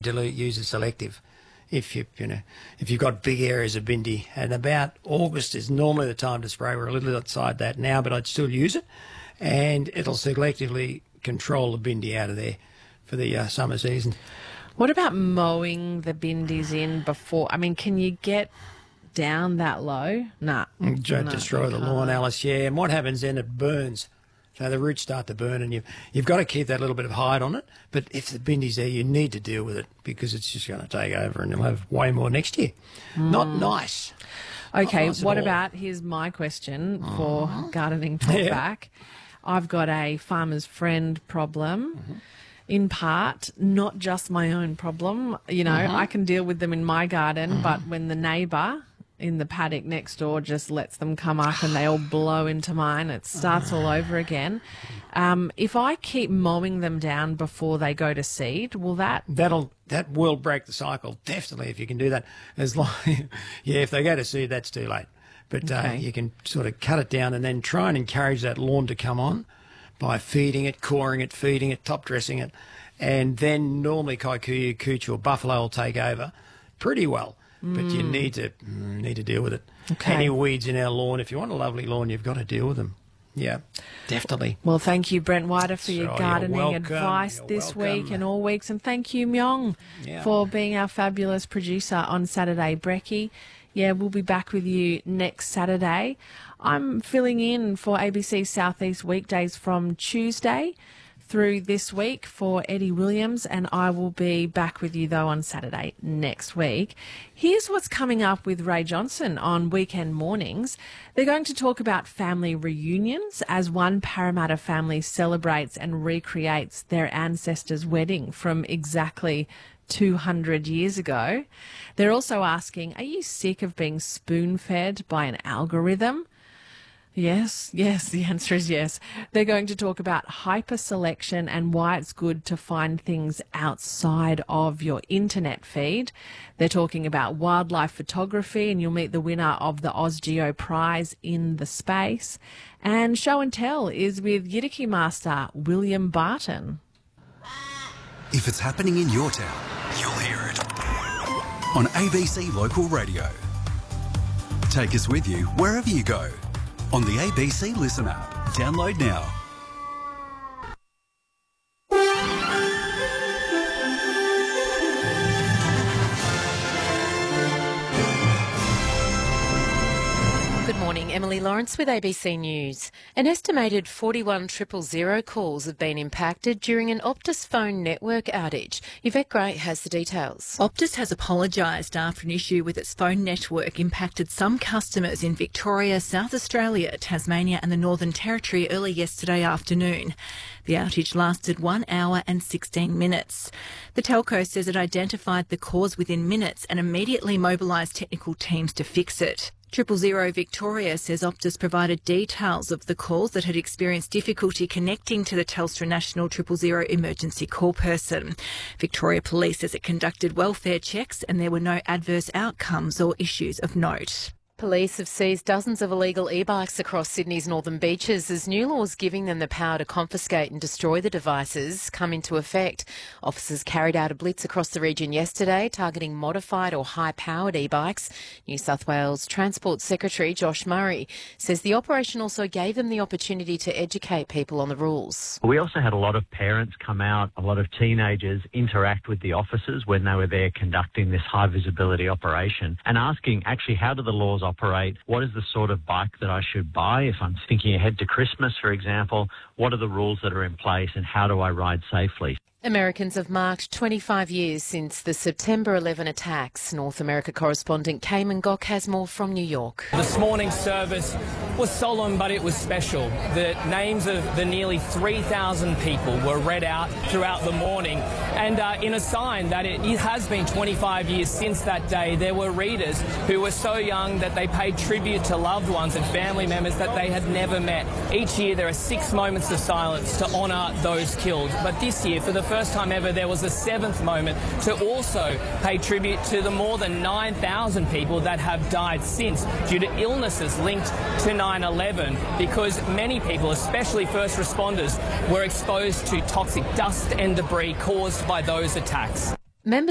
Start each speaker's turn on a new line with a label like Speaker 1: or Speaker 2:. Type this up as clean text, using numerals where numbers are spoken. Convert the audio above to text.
Speaker 1: use a selective if you've got big areas of bindi. And about August is normally the time to spray. We're a little outside that now, but I'd still use it, and it'll selectively control the bindi out of there for the summer season.
Speaker 2: What about mowing the bindis in before? I mean, can you get down that low? Nah.
Speaker 1: Don't destroy the lawn, Alice, yeah. And what happens then, it burns. So the roots start to burn, and you've got to keep that little bit of height on it. But if the bindi's there, you need to deal with it because it's just going to take over and you'll have way more next year. Not nice.
Speaker 2: Okay,
Speaker 1: Not nice
Speaker 2: what
Speaker 1: at all.
Speaker 2: about, here's my question for Gardening Talkback. I've got a farmer's friend problem. In part, not just my own problem. You know, I can deal with them in my garden, but when the neighbour in the paddock next door just lets them come up and they all blow into mine, it starts all over again. If I keep mowing them down before they go to seed, will that
Speaker 1: will break the cycle, definitely, if you can do that. As long, if they go to seed, that's too late. But you can sort of cut it down and then try and encourage that lawn to come on by feeding it, coring it, feeding it, top dressing it, and then normally kikuyu, cooch or buffalo will take over pretty well. But you need to deal with it.
Speaker 2: Okay.
Speaker 1: Any weeds in our lawn, if you want a lovely lawn, you've got to deal with them. Yeah, definitely.
Speaker 2: Well, thank you, Brent Wider, for your gardening advice
Speaker 1: You're
Speaker 2: week
Speaker 1: welcome.
Speaker 2: and all weeks. And thank you, Myong, for being our fabulous producer on Saturday. Brekkie, we'll be back with you next Saturday. I'm filling in for ABC Southeast weekdays from Tuesday through this week for Eddie Williams, and I will be back with you, though, on Saturday next week. Here's what's coming up with Ray Johnson on Weekend Mornings. They're going to talk about family reunions as one Parramatta family celebrates and recreates their ancestors' wedding from exactly 200 years ago. They're also asking, are you sick of being spoon-fed by an algorithm? Yes, the answer is yes. They're going to talk about hyper-selection and why it's good to find things outside of your internet feed. They're talking about wildlife photography, and you'll meet the winner of the OzGeo Prize in the space. And Show and Tell is with Yidaki master William Barton.
Speaker 3: If it's happening in your town, you'll hear it on ABC Local Radio. Take us with you wherever you go on the ABC Listen app. Download now.
Speaker 4: Good morning, Emily Lawrence with ABC News. An estimated 41,000 calls have been impacted during an Optus phone network outage. Yvette Gray has the details.
Speaker 5: Optus has apologised after an issue with its phone network impacted some customers in Victoria, South Australia, Tasmania and the Northern Territory early yesterday afternoon. The outage lasted 1 hour and 16 minutes. The telco says it identified the cause within minutes and immediately mobilised technical teams to fix it. 000 Victoria says Optus provided details of the calls that had experienced difficulty connecting to the Telstra National 000 emergency call person. Victoria Police says it conducted welfare checks and there were no adverse outcomes or issues of note.
Speaker 4: Police have seized dozens of illegal e-bikes across Sydney's northern beaches as new laws giving them the power to confiscate and destroy the devices come into effect. Officers carried out a blitz across the region yesterday targeting modified or high-powered e-bikes. New South Wales Transport Secretary Josh Murray says the operation also gave them the opportunity to educate people on the rules.
Speaker 6: We also had a lot of parents come out, a lot of teenagers interact with the officers when they were there conducting this high-visibility operation and asking actually how do the laws operate, what is the sort of bike that I should buy if I'm thinking ahead to Christmas, for example, what are the rules that are in place and how do I ride safely?
Speaker 4: Americans have marked 25 years since the September 11 attacks. North America correspondent Cayman Gok has more from New York.
Speaker 7: This morning's service was solemn, but it was special. The names of the nearly 3,000 people were read out throughout the morning. And in a sign that it has been 25 years since that day, there were readers who were so young that they paid tribute to loved ones and family members that they had never met. Each year there are 6 moments of silence to honour those killed. But this year, for the first time ever, there was a 7th moment to also pay tribute to the more than 9,000 people that have died since due to illnesses linked to 9/11, because many people, especially first responders, were exposed to toxic dust and debris caused by those attacks.
Speaker 4: Members